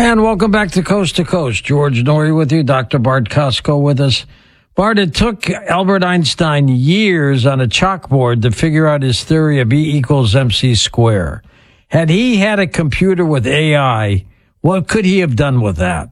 And welcome back to Coast. George Noory with you, Dr. Bart Costco with us. Bart, it took Albert Einstein years on a chalkboard to figure out his theory of E equals MC square. Had he had a computer with AI, what could he have done with that?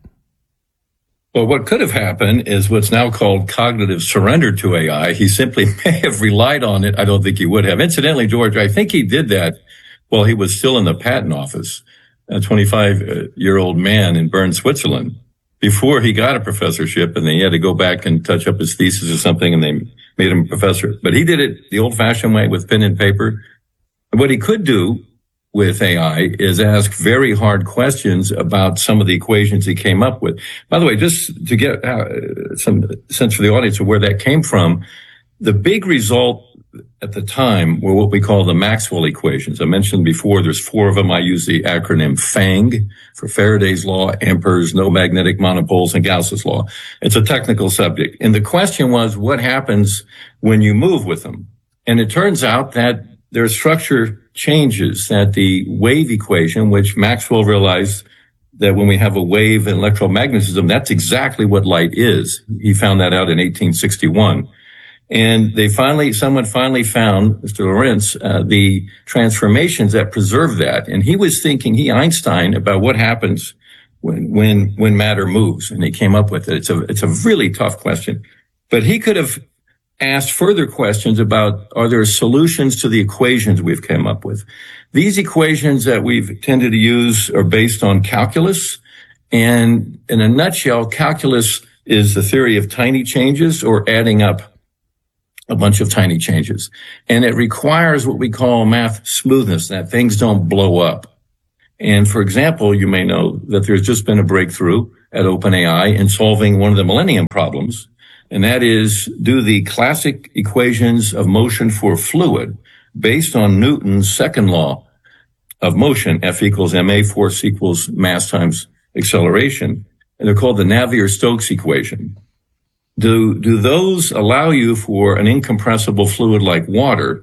Well, what could have happened is what's now called cognitive surrender to AI. He simply may have relied on it. I don't think he would have. Incidentally, George, I think he did that while he was still in the patent office, a 25-year-old man in Bern, Switzerland, before he got a professorship, and then he had to go back and touch up his thesis or something, and they made him a professor. But he did it the old-fashioned way with pen and paper. What he could do with AI is ask very hard questions about some of the equations he came up with. By the way, just to get some sense for the audience of where that came from, the big result at the time were what we call the Maxwell equations. I mentioned before, there's 4 of them. I use the acronym FANG for Faraday's law, Ampere's no magnetic monopoles, and Gauss's law. It's a technical subject. And the question was, what happens when you move with them? And it turns out that their structure changes, that the wave equation, which Maxwell realized that when we have a wave in electromagnetism, that's exactly what light is. He found that out in 1861. And someone finally found, Mr. Lorentz, the transformations that preserve that. And he was thinking, Einstein, about what happens when matter moves. And he came up with it. It's a really tough question. But he could have asked further questions about, are there solutions to the equations we've come up with? These equations that we've tended to use are based on calculus. And in a nutshell, calculus is the theory of tiny changes or adding up a bunch of tiny changes. And it requires what we call math smoothness, that things don't blow up. And for example, you may know that there's just been a breakthrough at OpenAI in solving one of the millennium problems. And that is, do the classic equations of motion for fluid based on Newton's second law of motion, F equals ma, force equals mass times acceleration. And they're called the Navier-Stokes equation. Do those allow you for an incompressible fluid like water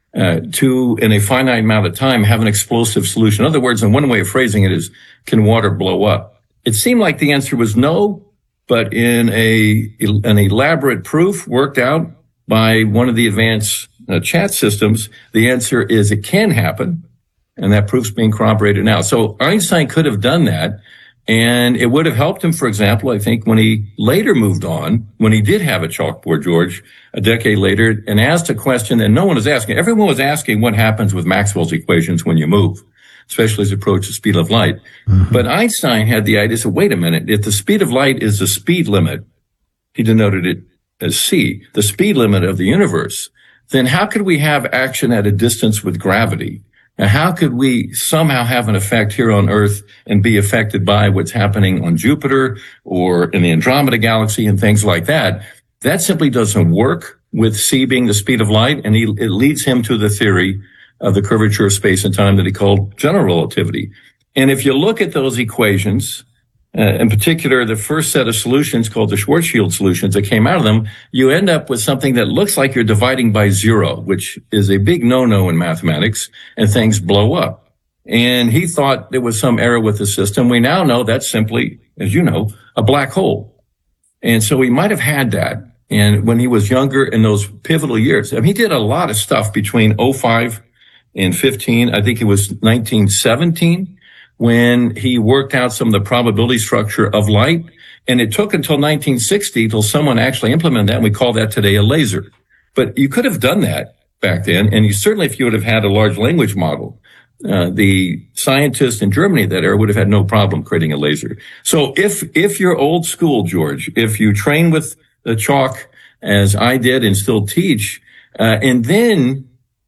to, in a finite amount of time, have an explosive solution? In other words, and one way of phrasing it is, can water blow up? It seemed like the answer was no, but in an elaborate proof worked out by one of the advanced chat systems, the answer is it can happen, and that proof's being corroborated now. So Einstein could have done that. And it would have helped him, for example, I think, when he later moved on, when he did have a chalkboard, George, a decade later, and asked a question that no one was asking. Everyone was asking what happens with Maxwell's equations when you move, especially as you approach the speed of light. Mm-hmm. But Einstein had the idea, said, wait a minute, if the speed of light is the speed limit, he denoted it as c, the speed limit of the universe, then how could we have action at a distance with gravity? Now, how could we somehow have an effect here on Earth and be affected by what's happening on Jupiter or in the Andromeda galaxy and things like that? That simply doesn't work with c being the speed of light, and it leads him to the theory of the curvature of space and time that he called general relativity. And if you look at those equations, in particular, the first set of solutions called the Schwarzschild solutions that came out of them, you end up with something that looks like you're dividing by 0, which is a big no-no in mathematics, and things blow up. And he thought there was some error with the system. We now know that's simply, as you know, a black hole. And so he might have had that. And when he was younger in those pivotal years, I mean, he did a lot of stuff between 05 and 15. I think it was 1917. When he worked out some of the probability structure of light. And it took until 1960 till someone actually implemented that, and we call that today a laser. But you could have done that back then, and you certainly, if you would have had a large language model, the scientists in Germany that era would have had no problem creating a laser. So if you're old school, George, if you train with the chalk, as I did and still teach, and then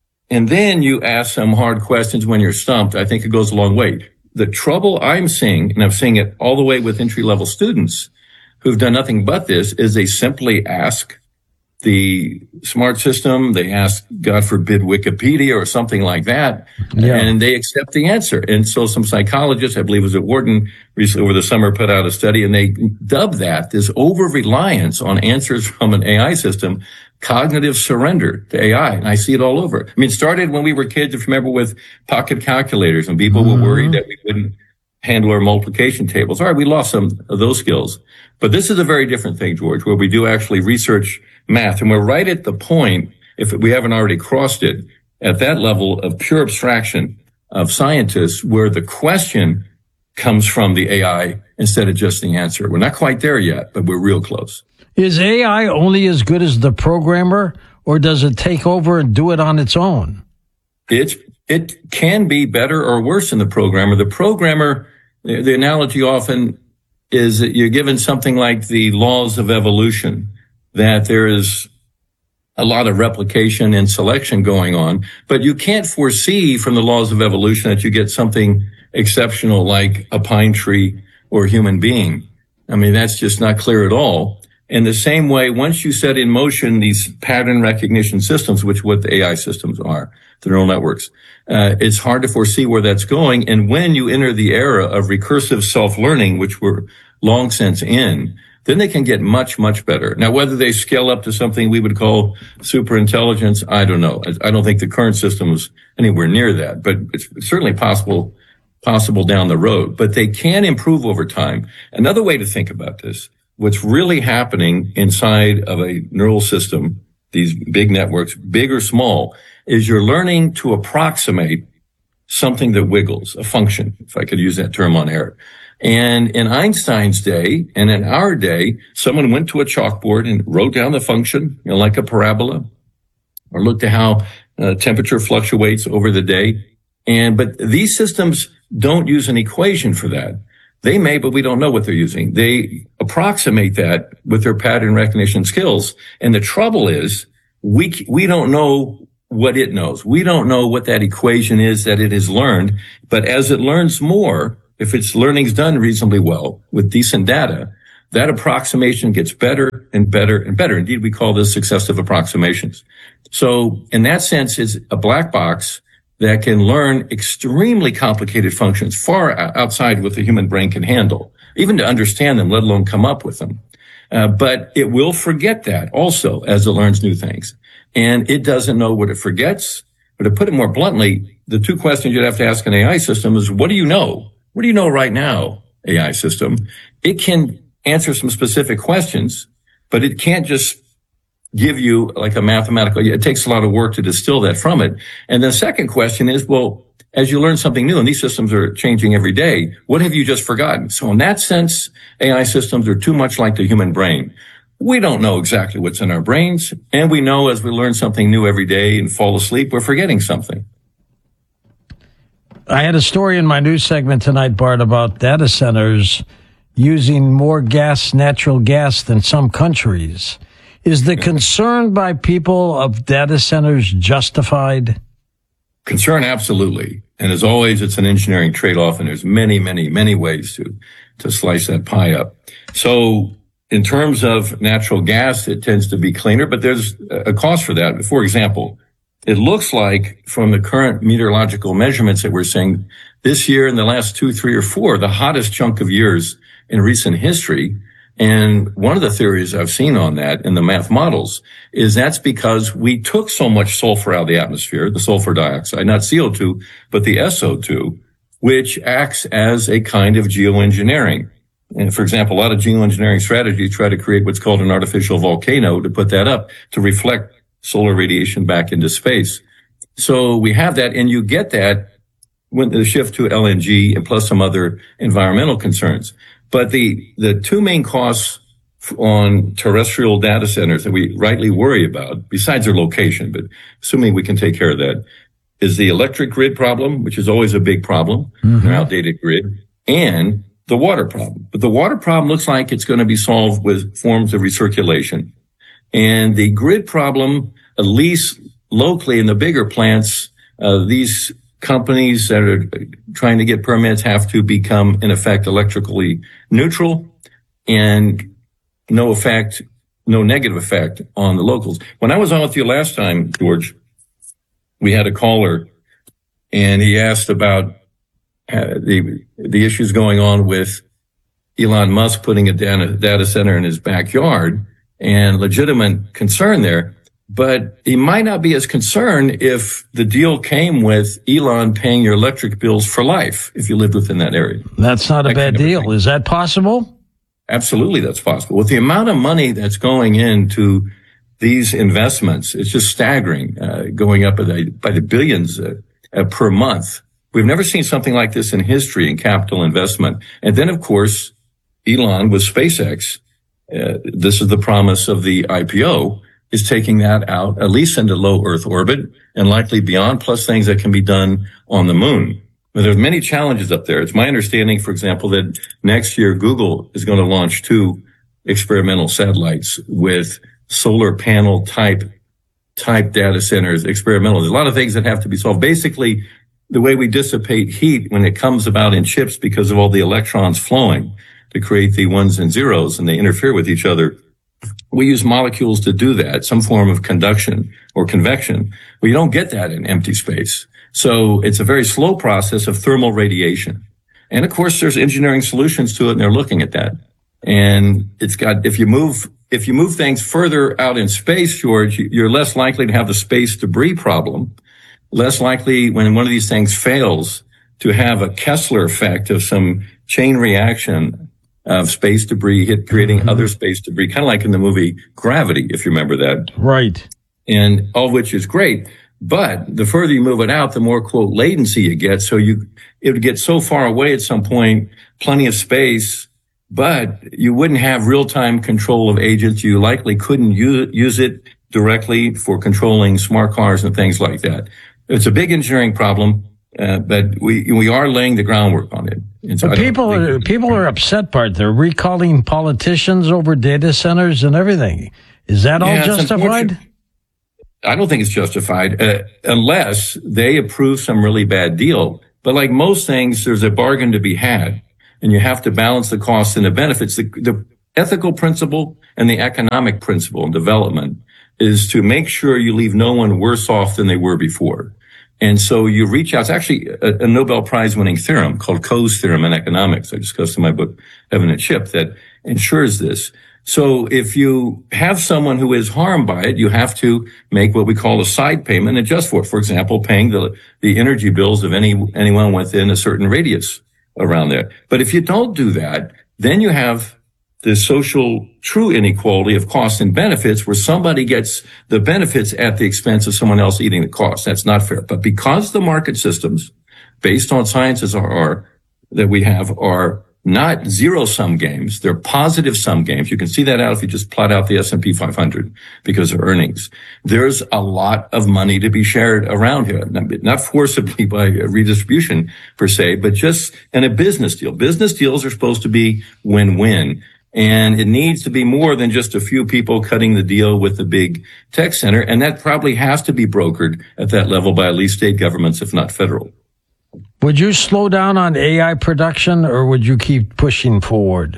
you ask some hard questions when you're stumped, I think it goes a long way. The trouble I'm seeing, and I'm seeing it all the way with entry-level students who've done nothing but this, is they simply ask the smart system, they ask, God forbid, Wikipedia or something like that, and they accept the answer. And so some psychologists, I believe it was at Wharton recently over the summer, put out a study, and they dubbed that, this over-reliance on answers from an AI system, cognitive surrender to AI. And I see it all over. I mean, it started when we were kids, if you remember, with pocket calculators, and people were worried that we wouldn't handle our multiplication tables. All right, we lost some of those skills. But this is a very different thing, George, where we do actually research math. And we're right at the point, if we haven't already crossed it, at that level of pure abstraction of scientists where the question comes from the AI instead of just the answer. We're not quite there yet, but we're real close. Is AI only as good as the programmer, or does it take over and do it on its own? It can be better or worse than the programmer. The programmer, the analogy often is that you're given something like the laws of evolution, that there is a lot of replication and selection going on, but you can't foresee from the laws of evolution that you get something exceptional like a pine tree or a human being. I mean, that's just not clear at all. In the same way, once you set in motion these pattern recognition systems, which what the AI systems are, the neural networks, it's hard to foresee where that's going. And when you enter the era of recursive self-learning, which we're long since in, then they can get much, much better. Now, whether they scale up to something we would call super intelligence, I don't know. I don't think the current system is anywhere near that, but it's certainly possible down the road. But they can improve over time. Another way to think about this, what's really happening inside of a neural system, these big networks, big or small, is you're learning to approximate something that wiggles, a function, if I could use that term on air. And in Einstein's day and in our day, someone went to a chalkboard and wrote down the function, like a parabola, or looked at how temperature fluctuates over the day. But these systems don't use an equation for that. They may, but we don't know what they're using. They approximate that with their pattern recognition skills. And the trouble is we don't know what it knows. We don't know what that equation is that it has learned. But as it learns more, if its learning's done reasonably well with decent data, that approximation gets better and better and better. Indeed, we call this successive approximations. So in that sense, it's a black box that can learn extremely complicated functions far outside what the human brain can handle, even to understand them, let alone come up with them. But it will forget that also as it learns new things. And it doesn't know what it forgets. But to put it more bluntly, the two questions you'd have to ask an AI system is, what do you know? What do you know right now, AI system? It can answer some specific questions, but it can't just give you like a mathematical, it takes a lot of work to distill that from it. And the second question is, well, as you learn something new, and these systems are changing every day, what have you just forgotten? So in that sense, AI systems are too much like the human brain. We don't know exactly what's in our brains, and we know as we learn something new every day and fall asleep, we're forgetting something. I had a story in my news segment tonight, Bart, about data centers using more natural gas than some countries. Is the concern by people of data centers justified? Concern, absolutely. And as always, it's an engineering trade-off, and there's many, many, many ways to slice that pie up. So in terms of natural gas, it tends to be cleaner, but there's a cost for that. For example, it looks like from the current meteorological measurements that we're seeing this year in the last 2, 3, or 4, the hottest chunk of years in recent history. And one of the theories I've seen on that in the math models is that's because we took so much sulfur out of the atmosphere, the sulfur dioxide, not CO2, but the SO2, which acts as a kind of geoengineering. And for example, a lot of geoengineering strategies try to create what's called an artificial volcano to put that up to reflect solar radiation back into space. So we have that, and you get that when the shift to LNG and plus some other environmental concerns. But the two main costs on terrestrial data centers that we rightly worry about, besides their location, but assuming we can take care of that, is the electric grid problem, which is always a big problem, an outdated grid, and the water problem. But the water problem looks like it's going to be solved with forms of recirculation. And the grid problem, at least locally in the bigger plants, these companies that are trying to get permits have to become, in effect, electrically neutral and no negative effect on the locals. When I was on with you last time, George, we had a caller and he asked about the issues going on with Elon Musk putting a data center in his backyard. And legitimate concern there. But he might not be as concerned if the deal came with Elon paying your electric bills for life if you lived within that area. That's not a bad deal. Is that possible? Absolutely, that's possible. With the amount of money that's going into these investments, it's just staggering, going up by the billions per month. We've never seen something like this in history in capital investment. And then, of course, Elon with SpaceX, this is the promise of the IPO, is taking that out at least into low Earth orbit and likely beyond, plus things that can be done on the moon. But there's many challenges up there. It's my understanding, for example, that next year Google is going to launch 2 experimental satellites with solar panel type data centers, experimental. There's a lot of things that have to be solved. Basically, the way we dissipate heat when it comes about in chips because of all the electrons flowing to create the ones and zeros and they interfere with each other. We use molecules to do that, some form of conduction or convection. Well, you don't get that in empty space. So it's a very slow process of thermal radiation. And of course, there's engineering solutions to it, and they're looking at that. And it's got, if you move things further out in space, George, you're less likely to have the space debris problem, less likely when one of these things fails to have a Kessler effect of some chain reaction of space debris creating other space debris, kind of like in the movie Gravity, if you remember that. Right. And all of which is great. But the further you move it out, the more, quote, latency you get. So it would get so far away at some point, plenty of space, but you wouldn't have real-time control of agents. You likely couldn't use it directly for controlling smart cars and things like that. It's a big engineering problem, but we are laying the groundwork on it. And so people are upset, Bart. They're recalling politicians over data centers and everything. Is that all justified? I don't think it's justified unless they approve some really bad deal. But like most things, there's a bargain to be had, and you have to balance the costs and the benefits. The ethical principle and the economic principle in development is to make sure you leave no one worse off than they were before. And so you reach out. It's actually a Nobel Prize winning theorem called Coe's theorem in economics. I discussed in my book, Heaven and Ship, that ensures this. So if you have someone who is harmed by it, you have to make what we call a side payment and adjust for it. For example, paying the energy bills of anyone within a certain radius around there. But if you don't do that, then you have the social true inequality of costs and benefits where somebody gets the benefits at the expense of someone else eating the cost. That's not fair. But because the market systems based on sciences that we have are not zero-sum games. They're positive-sum games. You can see that out if you just plot out the S&P 500 because of earnings. There's a lot of money to be shared around here, not forcibly by redistribution per se, but just in a business deal. Business deals are supposed to be win-win. And it needs to be more than just a few people cutting the deal with the big tech center. And that probably has to be brokered at that level by at least state governments, if not federal. Would you slow down on AI production or would you keep pushing forward?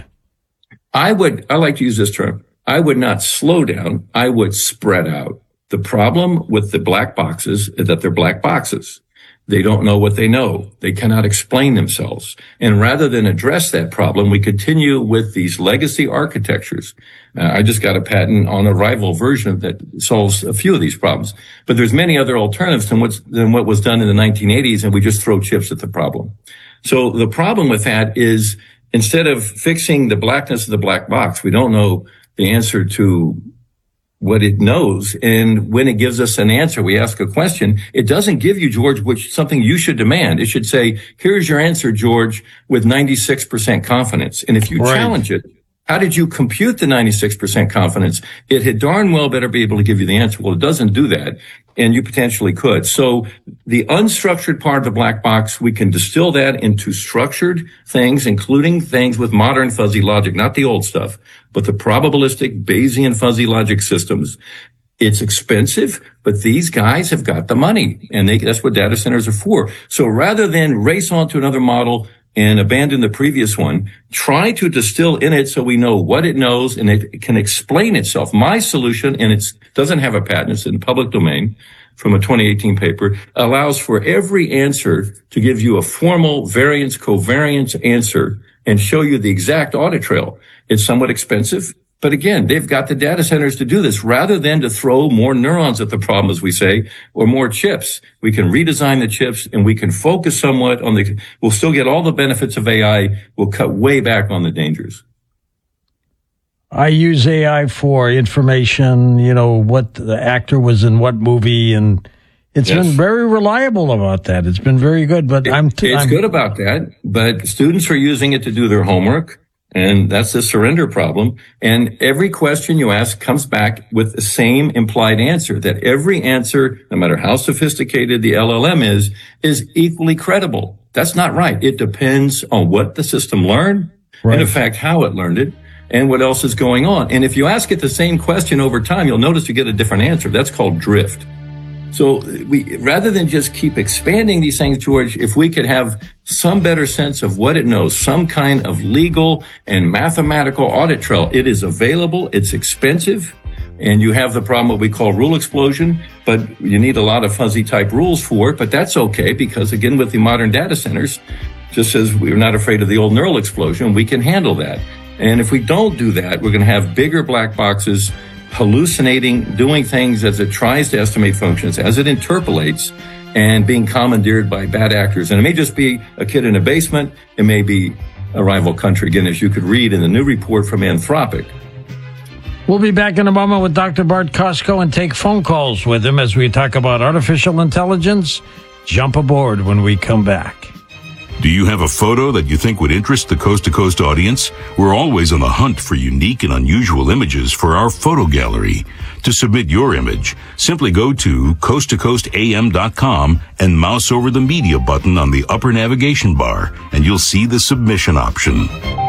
I like to use this term. I would not slow down. I would spread out. The problem with the black boxes is that they're black boxes. They don't know what they know. They cannot explain themselves. And rather than address that problem, we continue with these legacy architectures. I just got a patent on a rival version that solves a few of these problems. But there's many other alternatives than what was done in the 1980s, and we just throw chips at the problem. So the problem with that is instead of fixing the blackness of the black box, we don't know the answer to what it knows. And when it gives us an answer, we ask a question. It doesn't give you, George, something you should demand. It should say, here's your answer, George, with 96% confidence. And if you challenge it, how did you compute the 96% confidence? It had darn well better be able to give you the answer. Well, it doesn't do that. And you potentially could. So the unstructured part of the black box, we can distill that into structured things, including things with modern fuzzy logic, not the old stuff, but the probabilistic Bayesian fuzzy logic systems. It's expensive, but these guys have got the money, and that's what data centers are for. So rather than race on to another model and abandon the previous one, try to distill in it so we know what it knows and it can explain itself. My solution, and it doesn't have a patent, it's in public domain from a 2018 paper, allows for every answer to give you a formal variance covariance answer and show you the exact audit trail. It's somewhat expensive, But again, they've got the data centers to do this rather than to throw more neurons at the problem, as we say, or more chips. We can redesign the chips and we can focus somewhat on we'll still get all the benefits of AI. We'll cut way back on the dangers. I use AI for information, what the actor was in what movie, and it's been very reliable about that. It's been very good, but it's good about that, but students are using it to do their homework. And that's the surrender problem. And every question you ask comes back with the same implied answer, that every answer, no matter how sophisticated the LLM is equally credible. That's not right. It depends on what the system learned, and in fact, how it learned it, and what else is going on. And if you ask it the same question over time, you'll notice you get a different answer. That's called drift. So rather than just keep expanding these things, George, if we could have some better sense of what it knows, some kind of legal and mathematical audit trail, it is available, it's expensive, and you have the problem what we call rule explosion, but you need a lot of fuzzy type rules for it, but that's okay because again, with the modern data centers, just as we're not afraid of the old neural explosion, we can handle that. And if we don't do that, we're going to have bigger black boxes hallucinating, doing things as it tries to estimate functions, as it interpolates, and being commandeered by bad actors. And it may just be a kid in a basement. It may be a rival country, again, as you could read in the new report from Anthropic. We'll be back in a moment with Dr. Bart Costco and take phone calls with him as we talk about artificial intelligence. Jump aboard when we come back. Do you have a photo that you think would interest the Coast to Coast audience? We're always on the hunt for unique and unusual images for our photo gallery. To submit your image, simply go to coasttocoastam.com and mouse over the media button on the upper navigation bar, and you'll see the submission option.